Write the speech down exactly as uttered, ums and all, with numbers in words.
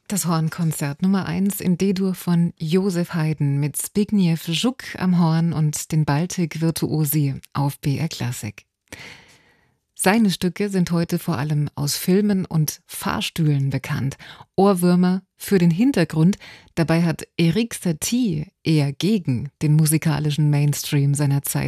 Das Hornkonzert Nummer eins in D-Dur von Josef Haydn mit Zbigniew Żuk am Horn und den Baltic-Virtuosi auf B R Klassik. Seine Stücke sind heute vor allem aus Filmen und Fahrstühlen bekannt. Ohrwürmer für den Hintergrund. Dabei hat Erik Satie eher gegen den musikalischen Mainstream seiner Zeit